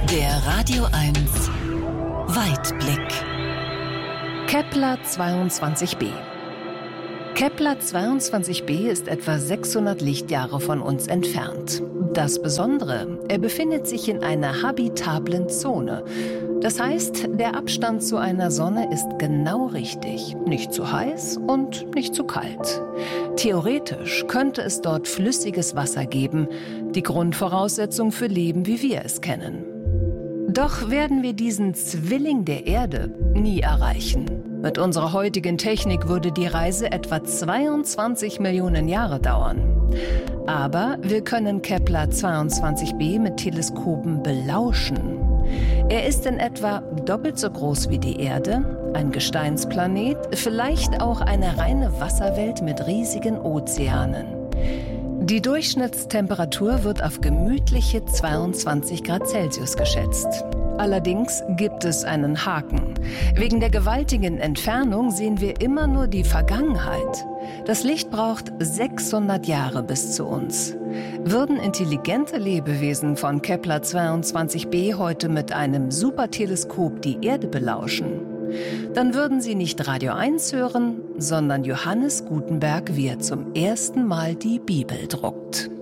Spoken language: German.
Der Radio 1 Weitblick. Kepler 22b. Kepler 22b ist etwa 600 Lichtjahre von uns entfernt. Das Besondere, er befindet sich in einer habitablen Zone. Das heißt, der Abstand zu einer Sonne ist genau richtig. Nicht zu heiß und nicht zu kalt. Theoretisch könnte es dort flüssiges Wasser geben, die Grundvoraussetzung für Leben, wie wir es kennen. Doch werden wir diesen Zwilling der Erde nie erreichen. Mit unserer heutigen Technik würde die Reise etwa 22 Millionen Jahre dauern. Aber wir können Kepler 22b mit Teleskopen belauschen. Er ist in etwa doppelt so groß wie die Erde, ein Gesteinsplanet, vielleicht auch eine reine Wasserwelt mit riesigen Ozeanen. Die Durchschnittstemperatur wird auf gemütliche 22 Grad Celsius geschätzt. Allerdings gibt es einen Haken. Wegen der gewaltigen Entfernung sehen wir immer nur die Vergangenheit. Das Licht braucht 600 Jahre bis zu uns. Würden intelligente Lebewesen von Kepler 22b heute mit einem Superteleskop die Erde belauschen, dann würden sie nicht Radio 1 hören, sondern Johannes Gutenberg, wie er zum ersten Mal die Bibel druckt.